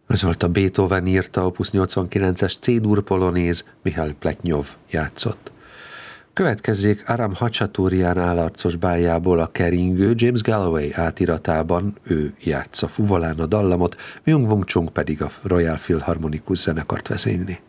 Ez volt a Beethoven írta Opus 89-es C-dur polonéz, Mihály Pletnyov játszott. Következzék Aram Hacsaturian állarcos bájából a keringő, James Galloway átiratában ő játsza fuvolán a dallamot, Myung Whung Chung pedig a Royal Philharmonikus zenekart vezényli.